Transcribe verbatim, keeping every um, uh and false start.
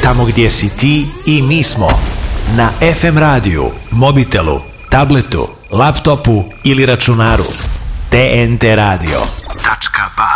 Tamo gdje si ti i mi smo. Na ef em radiju, mobitelu, tabletu, laptopu ili računaru. T N T radio. Tačka ba.